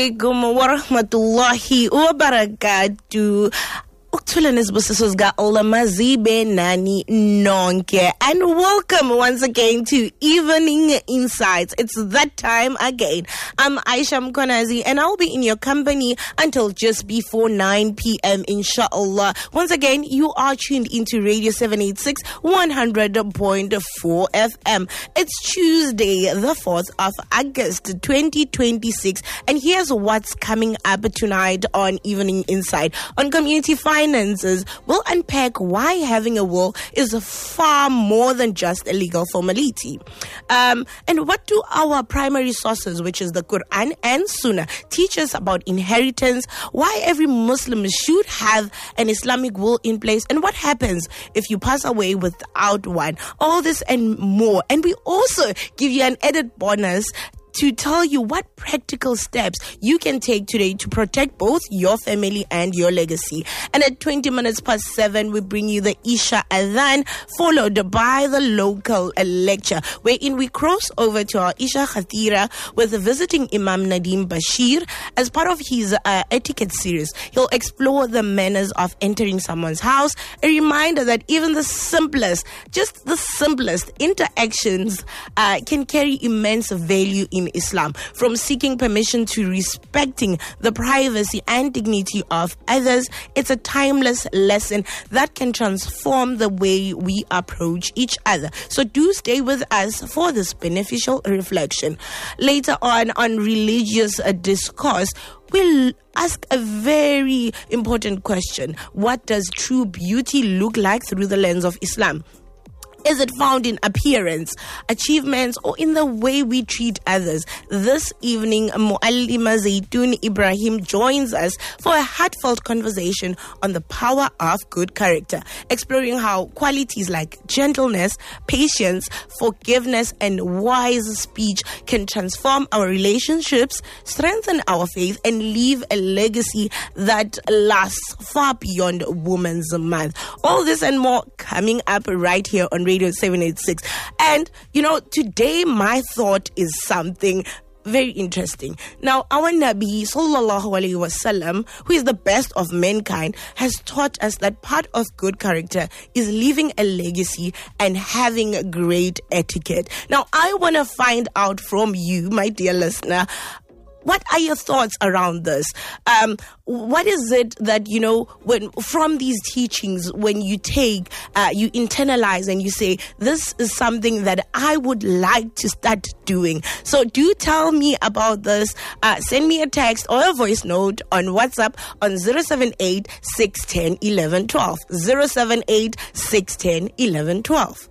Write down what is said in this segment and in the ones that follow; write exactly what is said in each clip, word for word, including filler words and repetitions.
Assalamualaikum warahmatullahi wabarakatuh. Ukthula Nisbusiso Sga Olamazibe Nani Nonke, and welcome once again to Evening Insights. It's that time again. I'm Aisha Mkonazi, and I'll be in your company until just before nine p.m. inshallah. Once again, you are tuned into Radio seven eighty-six, one hundred point four F M. It's Tuesday, the fourth of August, twenty twenty-six, and here's what's coming up tonight on Evening Insight. On Community Finance, Finances, we'll unpack why having a will is far more than just a legal formality. Um, and what do our primary sources, which is the Quran and Sunnah, teach us about inheritance, why every Muslim should have an Islamic will in place, and what happens if you pass away without one. All this and more. And we also give you an added bonus to tell you what practical steps you can take today to protect both your family and your legacy. And at twenty minutes past seven, we bring you the Isha Adhan, followed by the local lecture, wherein we cross over to our Isha Khatira with visiting Imam Nadim Bashir. As part of his uh, etiquette series, he'll explore the manners of entering someone's house, a reminder that even the simplest, just the simplest interactions uh, can carry immense value in Islam, from seeking permission to respecting the privacy and dignity of others. It's a timeless lesson that can transform the way we approach each other. So do stay with us for this beneficial reflection. Later on, on religious uh, discourse, we'll ask a very important question. What does true beauty look like through the lens of Islam? Is it found in appearance, achievements, or in the way we treat others? This evening, Muallima Zaitun Ibrahim joins us for a heartfelt conversation on the power of good character, exploring how qualities like gentleness, patience, forgiveness, and wise speech can transform our relationships, strengthen our faith, and leave a legacy that lasts far beyond Women's Month. All this and more coming up right here on Radio seven eighty-six. And, you know, today my thought is something very interesting. Now, our Nabi, sallallahu alayhi wasallam, who is the best of mankind, has taught us that part of good character is leaving a legacy and having great etiquette. Now, I want to find out from you, my dear listener, what are your thoughts around this? Um, what is it that, you know, when from these teachings, when you take, uh, you internalize and you say, this is something that I would like to start doing. So do tell me about this. Uh, send me a text or a voice note on WhatsApp on zero seven eight, six one zero, one one one two. zero seven eight, six one zero, one one one two.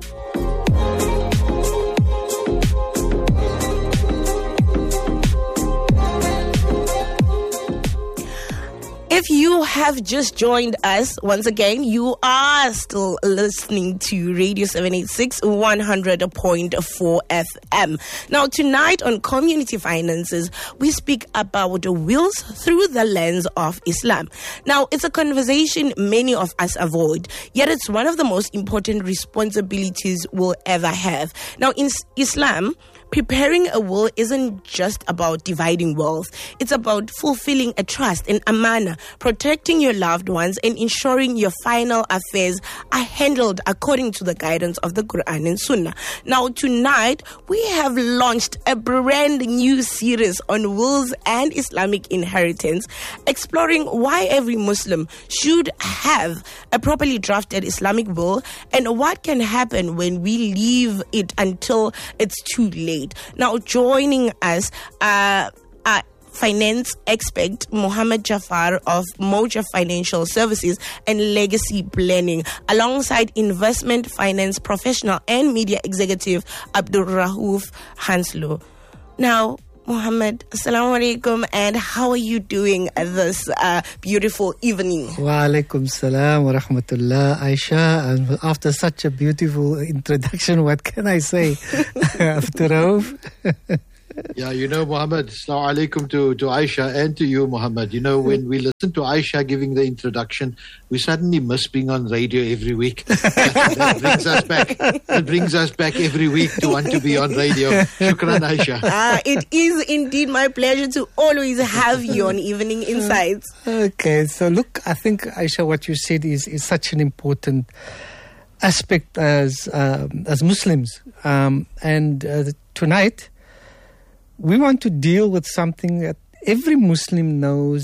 If you have just joined us, once again, you are still listening to Radio seven eighty-six, one hundred point four F M. Now, tonight on Community Finances, we speak about wills through the lens of Islam. Now, it's a conversation many of us avoid, yet it's one of the most important responsibilities we'll ever have. Now, in Islam, preparing a will isn't just about dividing wealth. It's about fulfilling a trust and amana, protecting your loved ones, and ensuring your final affairs are handled according to the guidance of the Quran and Sunnah. Now, tonight, we have launched a brand new series on wills and Islamic inheritance, exploring why every Muslim should have a properly drafted Islamic will and what can happen when we leave it until it's too late. Now, joining us, uh, uh, finance expert Mohammed Jafar of Moja Financial Services and Legacy Planning, alongside investment finance professional and media executive Abdul Rauf Hanslow. Now, Mohammed, assalamu alaikum, and how are you doing this uh, beautiful evening? Wa alaikum salam wa rahmatullah, Aisha. And after such a beautiful introduction, what can I say? Abdul Rauf? Yeah, you know, Muhammad, Assalamu alaikum to, to Aisha and to you, Muhammad. You know, when we listen to Aisha giving the introduction, we suddenly miss being on radio every week. that, that brings us back. That brings us back every week to want to be on radio. Shukran, Aisha. Ah, it is indeed my pleasure to always have you on Evening Insights. Okay, so look, I think, Aisha, what you said is, is such an important aspect as um, as Muslims. Um, and uh, tonight, we want to deal with something that every Muslim knows